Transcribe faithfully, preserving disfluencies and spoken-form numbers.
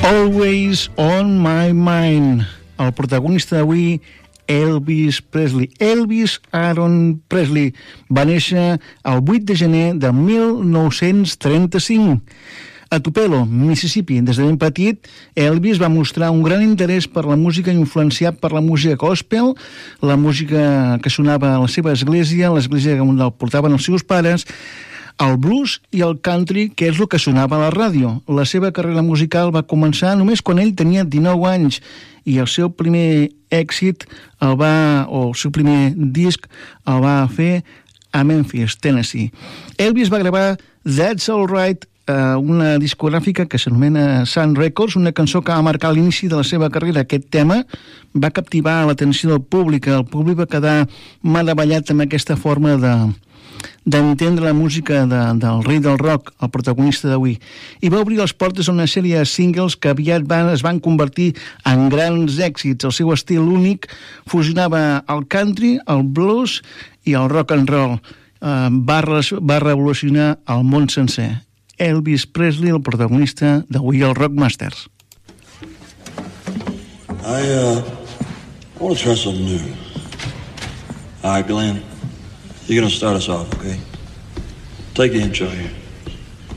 Always on my mind. El protagonista d'avui, Elvis Presley. Elvis Aaron Presley va néixer el vuit de gener de mil nou-cents trenta-cinc a Tupelo, Mississippi. Des de ben petit, Elvis va mostrar un gran interès per la música, influenciat per la música gospel, la música que sonava a la seva església, l'església on el portaven els seus pares, el blues i el country, que és el que sonava a la ràdio. La seva carrera musical va començar només quan ell tenia dinou anys i el seu primer èxit el va, o el seu primer disc el va fer a Memphis, Tennessee. Elvis va gravar That's All Right, una discogràfica que s'anomena Sun Records, una cançó que va marcar l'inici de la seva carrera. Aquest tema va captivar l'atenció del públic, el públic va quedar meravellat amb aquesta forma de d'entendre la música de, del rei del rock, el protagonista d'avui, i va obrir les portes a una sèrie de singles que aviat van, es van convertir en grans èxits. El seu estil únic fusionava el country, el blues i el rock and roll. Uh, va, va revolucionar el món sencer. Elvis Presley, el protagonista d'avui al Rockmasters. I, uh, I want to try something new. All right, Glenn. You're going to start us off, okay? Take the intro here.